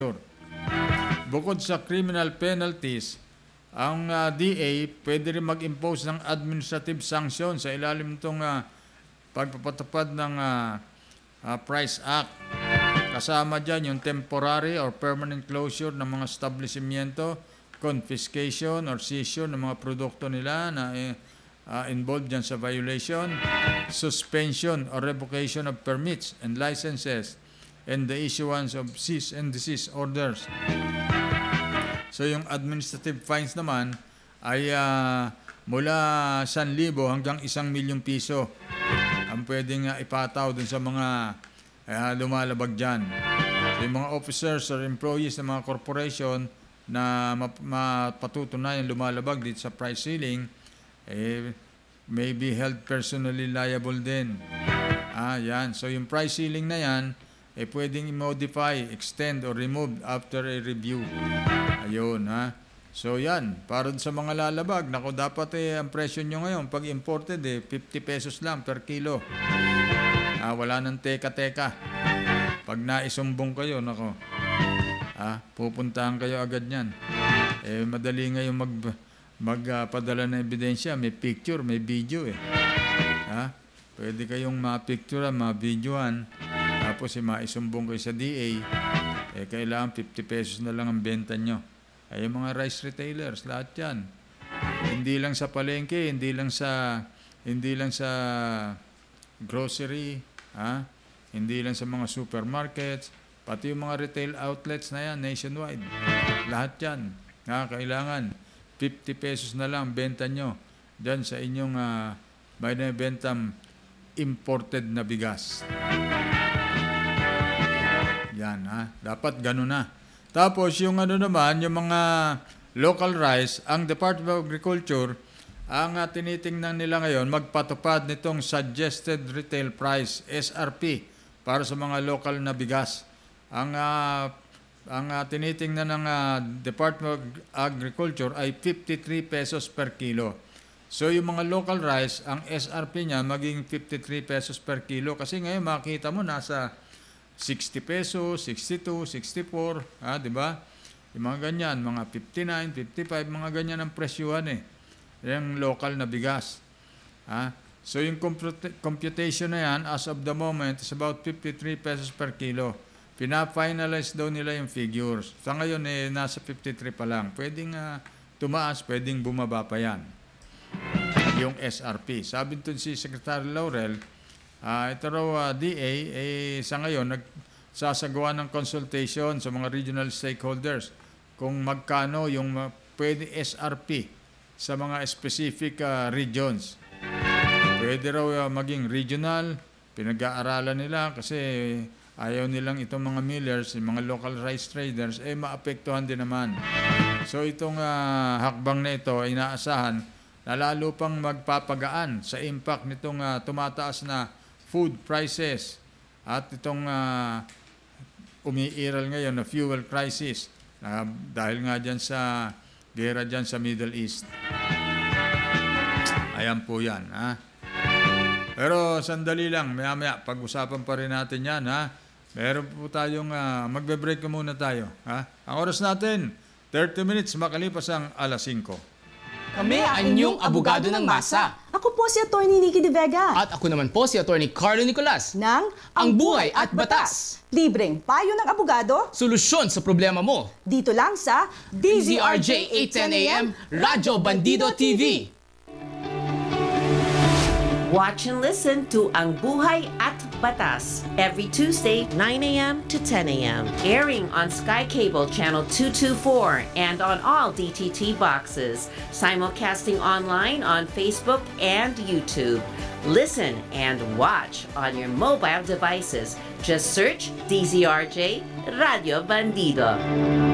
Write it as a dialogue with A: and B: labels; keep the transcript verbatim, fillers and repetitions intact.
A: Bukod sa criminal penalties, ang uh, D A pwede rin mag-impose ng administrative sanction sa ilalim nitong uh, pagpapatupad ng uh, uh, Price Act. Kasama dyan yung temporary or permanent closure ng mga establishmento, confiscation or seizure ng mga produkto nila na uh, involved dyan sa violation, suspension or revocation of permits and licenses, and the issuance of cease and desist orders. So yung administrative fines naman ay uh, mula one libo hanggang isang milyong piso ang pwedeng uh, ipataw dun sa mga uh, lumalabag dyan. So yung mga officers or employees ng mga corporation na mapatutunayan lumalabag dito sa price ceiling, eh, may be held personally liable din. Ah, yan. So yung price ceiling na yan, eh pwedeng i-modify, extend, or remove after a review. Ayun, ha. So yan, para sa mga lalabag, nako dapat eh ang presyo nyo ngayon pag imported eh fifty pesos lang per kilo. Ah, wala nang teka-teka. Pag naisumbong kayo, nako. Ah, pupuntahan kayo agad niyan. Eh madali ngayon mag magpadala uh, ng ebidensya, may picture, may video eh. Ha? Pwede kayong ma-picturean, ma-videoan, tapos eh maisumbong kayo sa D A, eh kailangan fifty pesos na lang ang benta nyo. Ay yung mga rice retailers, lahat yan. Hindi lang sa palengke, hindi lang sa hindi lang sa grocery, ha? Hindi lang sa mga supermarkets, pati yung mga retail outlets na yan, nationwide. Lahat yan. Ha? Kailangan fifty pesos na lang benta nyo dyan sa inyong uh, may nabentang imported na bigas. Yan, ha? Dapat ganun na. Tapos yung ano naman, yung mga local rice, ang Department of Agriculture, ang uh, tinitingnan nila ngayon, magpatupad nitong suggested retail price, S R P, para sa mga local na bigas. Ang uh, ang uh, tinitingnan ng uh, Department of Agriculture ay fifty-three pesos per kilo. So yung mga local rice, ang S R P niya maging fifty-three pesos per kilo. Kasi ngayon makita mo nasa sixty pesos, sixty-two, sixty-four, ha, di ba? Yung mga ganyan, mga fifty-nine, fifty-five, mga ganyan ang presyuhan eh. Yung local na bigas. Ha? So yung comput- computation na yan, as of the moment, is about fifty-three pesos per kilo. Pina-finalize daw nila yung figures. Sa ngayon, eh, nasa fifty-three pa lang. Pwedeng uh, tumaas, pwedeng bumaba pa yan. Yung S R P. Sabi nito si Secretary Laurel, uh, ito raw uh, D A, eh, sa ngayon, nagsasagawa ng consultation sa mga regional stakeholders kung magkano yung uh, pwede S R P sa mga specific uh, regions. Pwede raw uh, maging regional, pinag-aaralan nila kasi ayaw nilang itong mga millers, yung mga local rice traders, eh maapektuhan din naman. So itong uh, hakbang na ito ay inaasahan na lalo pang magpapagaan sa impact nitong uh, tumataas na food prices at itong uh, umiiral ngayon na fuel crisis uh, dahil nga dyan sa gera dyan sa Middle East. Ayan po yan, ha? Pero sandali lang, maya-maya, pag-usapan pa rin natin yan, ha? Meron po tayong, uh, magbe-break muna tayo, ha? Ang oras natin, thirty minutes makalipas ang alas singko.
B: Kami ang inyong abogado ng masa.
C: Ako po si Attorney Nikki De Vega.
B: At ako naman po si Attorney Carlo Nicolas.
C: Ng
B: Ang Buhay at Batas.
C: Libreng payo ng abogado.
B: Solusyon sa problema mo.
C: Dito lang sa
B: D Z R J eight ten A M, Radyo Bandido T V.
D: Watch and listen to Ang Buhay at Batas every Tuesday, nine A M to ten A M Airing on Sky Cable Channel two twenty-four and on all D T T boxes. Simulcasting online on Facebook and YouTube. Listen and watch on your mobile devices. Just search D Z R J Radio Bandido.